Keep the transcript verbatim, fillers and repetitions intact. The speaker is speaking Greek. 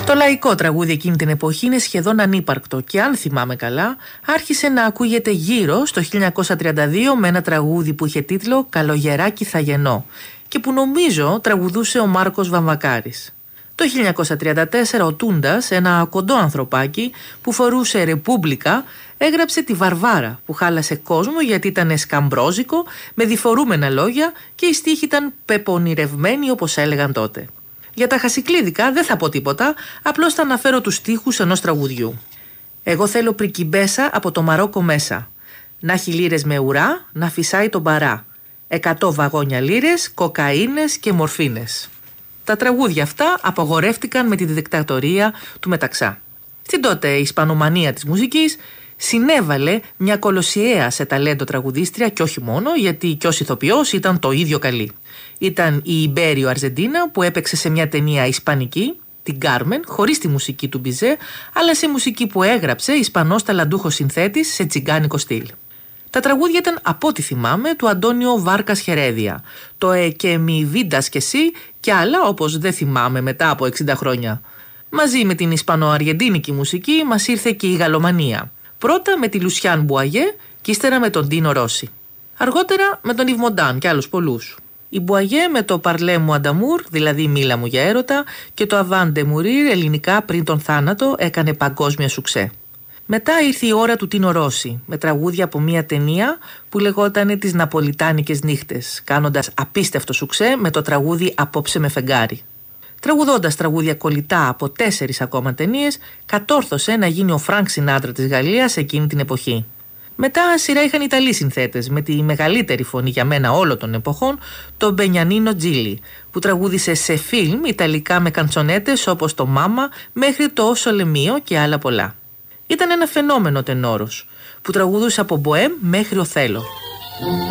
Το λαϊκό τραγούδι εκείνη την εποχή είναι σχεδόν ανύπαρκτο και αν θυμάμαι καλά άρχισε να ακούγεται γύρω στο χίλια εννιακόσια τριάντα δύο με ένα τραγούδι που είχε τίτλο «Καλογεράκι θα γεννώ» και που νομίζω τραγουδούσε ο Μάρκος Βαμβακάρης. Το χίλια εννιακόσια τριάντα τέσσερα ο Τούντας, ένα κοντό ανθρωπάκι που φορούσε ρεπούμπλικα, έγραψε τη Βαρβάρα που χάλασε κόσμο γιατί ήταν σκαμπρόζικο με διφορούμενα λόγια και οι στίχοι ήταν πεπονηρευμένοι όπως έλεγαν τότε. Για τα χασικλίδικα δεν θα πω τίποτα, απλώς θα αναφέρω τους στίχους ενός τραγουδιού. Εγώ θέλω πρικιμπέσα από το Μαρόκο μέσα. Να έχει λίρες με ουρά, να φυσάει τον παρά. Εκατό βαγόνια λίρες, κοκαίνες και μορφίνες. Τα τραγούδια αυτά απαγορεύτηκαν με τη δικτατορία του Μεταξά. Στην τότε ισπανομανία της μουσικής συνέβαλε μια κολοσιαία σε ταλέντο τραγουδίστρια και όχι μόνο, γιατί και ως ηθοποιός ήταν το ίδιο καλή. Ήταν η Ιμπέριο Αρζεντίνα που έπαιξε σε μια ταινία ισπανική, την Κάρμεν, χωρίς τη μουσική του Μπιζέ, αλλά σε μουσική που έγραψε ισπανός ταλαντούχος συνθέτης σε τσιγκάνικο στυλ. Τα τραγούδια ήταν, από ό,τι θυμάμαι, του Αντώνιο Βάρκας Χερέδια, το «Ε και μη βίντας και εσύ» και άλλα όπως δεν θυμάμαι μετά από εξήντα χρόνια. Μαζί με την ισπανοαργεντίνικη μουσική μας ήρθε και η γαλλομανία. Πρώτα με τη Λουσιάν Μπουαγέ και ύστερα με τον Ντίνο Ρώση. Αργότερα με τον Ιβ Μοντάν και άλλους πολλούς. Η Μπουαγέ με το «Παρλέ μου ανταμούρ», δηλαδή «Μίλα μου για έρωτα», και το «Αβάντε μουρίρ» ελληνικά πριν τον θάνατο έκανε παγκόσμια σουξέ. Μετά ήρθε η ώρα του Τίνο Ρώση με τραγούδια από μια ταινία που λεγόταν «Τις Ναπολιτάνικες νύχτες», κάνοντας απίστευτο σουξέ με το τραγούδι «Απόψε με φεγγάρι». Τραγουδώντας τραγούδια κολλητά από τέσσερις ακόμα ταινίες, κατόρθωσε να γίνει ο Φρανκ Σινάτρα της Γαλλίας εκείνη την εποχή. Μετά σειρά είχαν Ιταλοί συνθέτες με τη μεγαλύτερη φωνή για μένα όλων των εποχών, τον Μπενιανίνο Τζίλι, που τραγούδισε σε φιλμ ιταλικά με καντσονέτες όπως το «Μάμα» μέχρι το «Ο Σολεμίο» και άλλα πολλά. Ήταν ένα φαινόμενο τενόρος που τραγουδούσε από μποέμ μέχρι Οθέλο.